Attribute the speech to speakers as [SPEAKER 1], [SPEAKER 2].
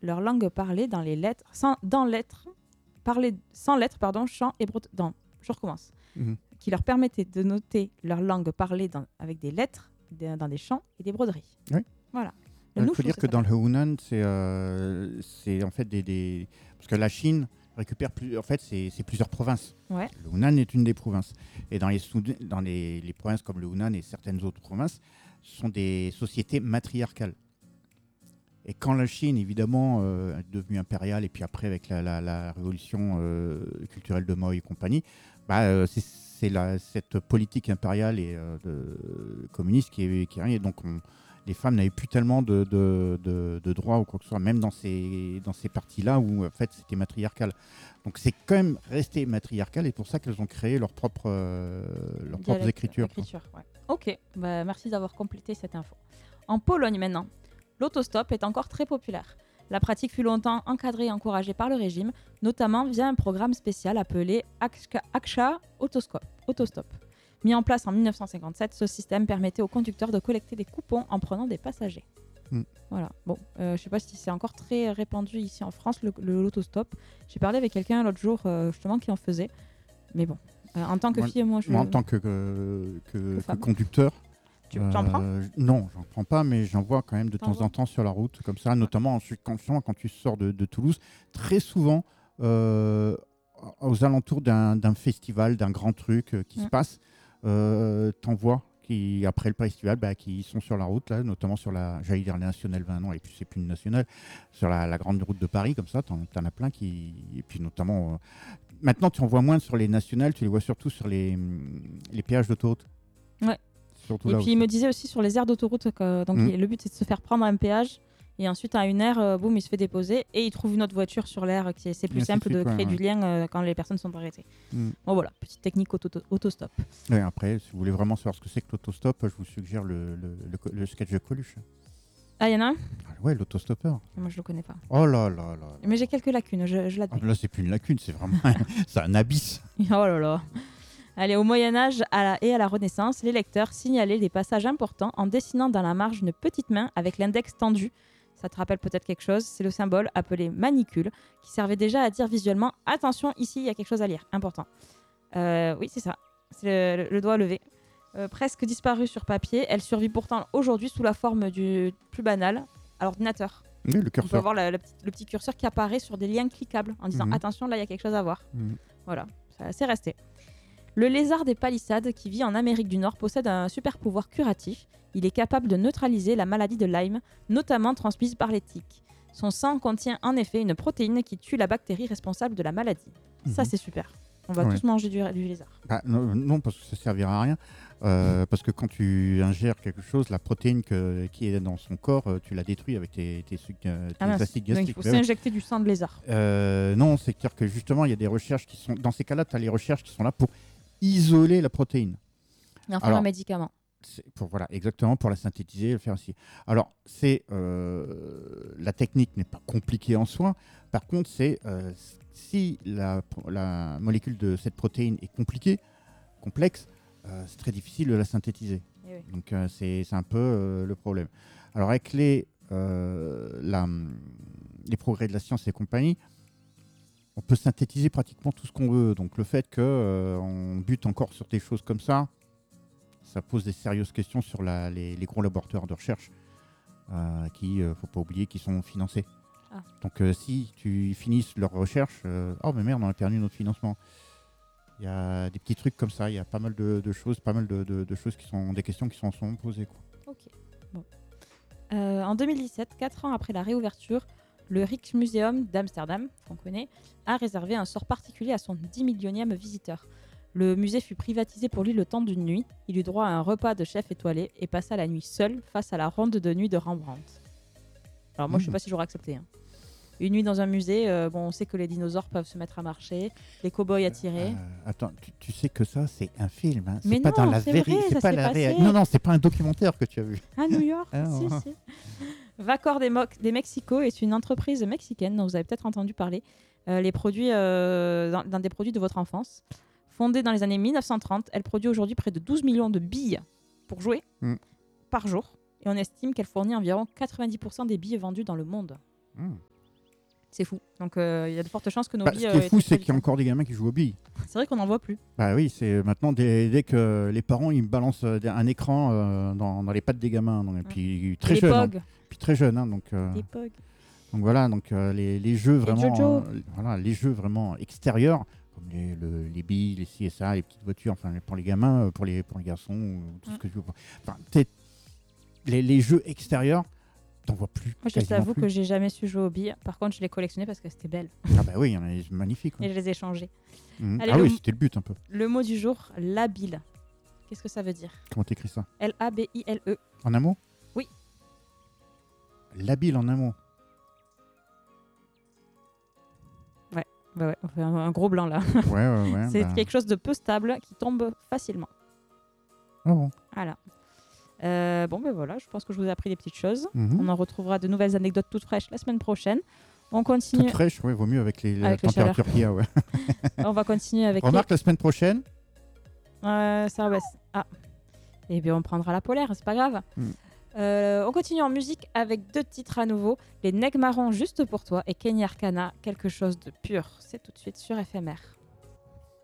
[SPEAKER 1] leur langue parlée dans les lettres, sans lettres, chant et breton. Je recommence. Qui leur permettait de noter leur langue parlée avec des lettres dans des chants et des broderies.
[SPEAKER 2] Oui.
[SPEAKER 1] Voilà.
[SPEAKER 2] Il faut dire que dans le Hunan, c'est en fait des... Parce que la Chine récupère c'est plusieurs provinces.
[SPEAKER 1] Ouais.
[SPEAKER 2] Le Hunan est une des provinces. Et dans les provinces comme le Hunan et certaines autres provinces, ce sont des sociétés matriarcales. Et quand la Chine, évidemment, est devenue impériale, et puis après avec la révolution culturelle de Mao et compagnie, c'est cette politique impériale et communiste qui arrive. Donc les femmes n'avaient plus tellement de droits ou quoi que ce soit, même dans ces parties-là où en fait c'était matriarcal. Donc c'est quand même resté matriarcal, et pour ça qu'elles ont créé leurs propres écritures.
[SPEAKER 1] Ouais. Ok, merci d'avoir complété cette info. En Pologne maintenant, l'autostop est encore très populaire. La pratique fut longtemps encadrée et encouragée par le régime, notamment via un programme spécial appelé Akcja Autostop. Mis en place en 1957, ce système permettait aux conducteurs de collecter des coupons en prenant des passagers. Voilà. Bon, je ne sais pas si c'est encore très répandu ici en France, l'autostop. J'ai parlé avec quelqu'un l'autre jour justement qui en faisait. Mais bon, en tant que fille, moi
[SPEAKER 2] en tant que conducteur,
[SPEAKER 1] tu en prends ?
[SPEAKER 2] Non, j'en prends pas, mais j'en vois quand même de temps en temps sur la route, comme ça, notamment quand tu sors de Toulouse. Très souvent, aux alentours d'un festival, d'un grand truc qui se passe, t'en vois qui, après le festival, qui sont sur la route, là, notamment sur la nationale 20 ans, et puis c'est plus une nationale, sur la grande route de Paris, comme ça, t'en as plein qui... Et puis notamment... maintenant, tu en vois moins sur les nationales, tu les vois surtout sur les péages d'autoroute.
[SPEAKER 1] Ouais. Et puis il me disait aussi sur les aires d'autoroute, le but c'est de se faire prendre un péage, et ensuite à une aire, boum, il se fait déposer et il trouve une autre voiture sur l'aire. C'est plus simple de créer du lien quand les personnes sont arrêtées. Bon voilà, petite technique autostop.
[SPEAKER 2] Et après, si vous voulez vraiment savoir ce que c'est que l'autostop, je vous suggère le sketch de Coluche.
[SPEAKER 1] Ah, il y en a un ?
[SPEAKER 2] Ouais, l'autostoppeur.
[SPEAKER 1] Moi je le connais pas.
[SPEAKER 2] Oh là là là.
[SPEAKER 1] Mais j'ai quelques lacunes, je l'admets.
[SPEAKER 2] Là c'est plus une lacune, c'est vraiment c'est un abysse.
[SPEAKER 1] Oh là là. Allez, au Moyen-Âge et à la Renaissance, les lecteurs signalaient des passages importants en dessinant dans la marge une petite main avec l'index tendu. Ça te rappelle peut-être quelque chose, c'est le symbole appelé manicule qui servait déjà à dire visuellement « Attention, ici, il y a quelque chose à lire, important ». Oui, c'est ça, c'est le doigt levé. Presque disparue sur papier, elle survit pourtant aujourd'hui sous la forme du plus banal, à l'ordinateur.
[SPEAKER 2] Oui, le curseur.
[SPEAKER 1] On peut avoir le petit curseur qui apparaît sur des liens cliquables en disant « Attention, là, il y a quelque chose à voir ». Voilà, c'est resté. Le lézard des palissades, qui vit en Amérique du Nord, possède un super pouvoir curatif. Il est capable de neutraliser la maladie de Lyme, notamment transmise par les tiques. Son sang contient en effet une protéine qui tue la bactérie responsable de la maladie. Ça, c'est super. On va tous manger du lézard.
[SPEAKER 2] Non, parce que ça ne servira à rien. Parce que quand tu ingères quelque chose, la protéine qui est dans son corps, tu la détruis avec tes acides gastriques.
[SPEAKER 1] Donc il faut s'injecter du sang de lézard.
[SPEAKER 2] Non, c'est-à-dire que justement, il y a des recherches qui sont... Dans ces cas-là, tu as les recherches qui sont là pour isoler la protéine.
[SPEAKER 1] Et en faire un médicament.
[SPEAKER 2] Exactement, pour la synthétiser et le faire ainsi. Alors, la technique n'est pas compliquée en soi. Par contre, si la molécule de cette protéine est complexe, c'est très difficile de la synthétiser.
[SPEAKER 1] Oui.
[SPEAKER 2] Donc, c'est un peu le problème. Alors, avec les progrès de la science et compagnie, on peut synthétiser pratiquement tout ce qu'on veut. Donc, le fait qu'on bute encore sur des choses comme ça pose des sérieuses questions sur les gros laboratoires de recherche qui, faut pas oublier, qui sont financés. Ah. Donc si tu finisses leur recherche, oh mais merde, on a perdu notre financement. Il y a des petits trucs comme ça, il y a pas mal de choses, de choses qui sont des questions qui sont posées. Quoi.
[SPEAKER 1] Ok. Bon. En 2017, 4 ans après la réouverture, le Rijksmuseum d'Amsterdam, qu'on connaît, a réservé un sort particulier à son 10 millionième visiteur. Le musée fut privatisé pour lui le temps d'une nuit. Il eut droit à un repas de chef étoilé et passa la nuit seul face à la ronde de nuit de Rembrandt. Alors moi, je ne sais pas si j'aurais accepté. Une nuit dans un musée, on sait que les dinosaures peuvent se mettre à marcher, les cow-boys à tirer.
[SPEAKER 2] Attends, tu sais que ça, c'est un film. Hein.
[SPEAKER 1] Mais
[SPEAKER 2] c'est pas
[SPEAKER 1] non,
[SPEAKER 2] dans la
[SPEAKER 1] vérité.
[SPEAKER 2] C'est pas la réalité. Non, c'est pas un documentaire que tu as vu.
[SPEAKER 1] À New York, si. Vacor des Mexico est une entreprise mexicaine dont vous avez peut-être entendu parler. Les produits, dans des produits de votre enfance. Fondée dans les années 1930, elle produit aujourd'hui près de 12 millions de billes pour jouer par jour. Et on estime qu'elle fournit environ 90% des billes vendues dans le monde. C'est fou. Donc il y a de fortes chances que nos
[SPEAKER 2] Bah,
[SPEAKER 1] billes.
[SPEAKER 2] ce qui est fou,
[SPEAKER 1] étaient
[SPEAKER 2] c'est
[SPEAKER 1] pas
[SPEAKER 2] qu'il y a encore des gamins qui jouent aux billes.
[SPEAKER 1] C'est vrai qu'on n'en voit plus.
[SPEAKER 2] Bah oui, c'est maintenant dès que les parents ils me balancent un écran dans les pattes des gamins, donc, et puis très
[SPEAKER 1] Les
[SPEAKER 2] jeunes, hein.
[SPEAKER 1] POG.
[SPEAKER 2] Puis très jeunes, hein, donc voilà, donc les jeux vraiment,
[SPEAKER 1] Jojo.
[SPEAKER 2] voilà, les jeux vraiment extérieurs, comme les billes, les CSA, les petites voitures, enfin pour les gamins, pour les garçons, tout ce que tu veux. Enfin, les jeux extérieurs, t'en vois plus.
[SPEAKER 1] Moi, je
[SPEAKER 2] quasiment
[SPEAKER 1] t'avoue
[SPEAKER 2] plus.
[SPEAKER 1] que j'ai jamais su jouer aux billes. Par contre, je les collectionnais parce que c'était belle.
[SPEAKER 2] Ah bah oui, il y en a des magnifiques.
[SPEAKER 1] Et je les ai changées. Allez,
[SPEAKER 2] Ah
[SPEAKER 1] le
[SPEAKER 2] oui,
[SPEAKER 1] m-
[SPEAKER 2] c'était le but un peu.
[SPEAKER 1] Le mot du jour, labile. Qu'est-ce que ça veut dire?
[SPEAKER 2] Comment t'écris ça?
[SPEAKER 1] L-A-B-I-L-E.
[SPEAKER 2] En un mot?
[SPEAKER 1] Oui.
[SPEAKER 2] Labile en un mot.
[SPEAKER 1] Bah ouais, on fait un gros blanc là.
[SPEAKER 2] Ouais.
[SPEAKER 1] C'est
[SPEAKER 2] bah.
[SPEAKER 1] quelque chose de peu stable qui tombe facilement.
[SPEAKER 2] Ah bon.
[SPEAKER 1] Voilà. Bon, ben voilà, je pense que je vous ai appris des petites choses.
[SPEAKER 2] Mhm.
[SPEAKER 1] On en retrouvera de nouvelles anecdotes toutes fraîches la semaine prochaine. On continue.
[SPEAKER 2] Toute fraîche, ouais, vaut mieux avec la
[SPEAKER 1] Avec les
[SPEAKER 2] température qu'il y a. Ouais.
[SPEAKER 1] On va continuer avec.
[SPEAKER 2] Remarque la semaine prochaine.
[SPEAKER 1] Ça baisse. Ah. Et bien, on prendra la polaire, c'est pas grave. On continue en musique avec 2 titres à nouveau. Les Nègres Marrons, juste pour toi, et Kenny Arcana, quelque chose de pur. C'est tout de suite sur FMR.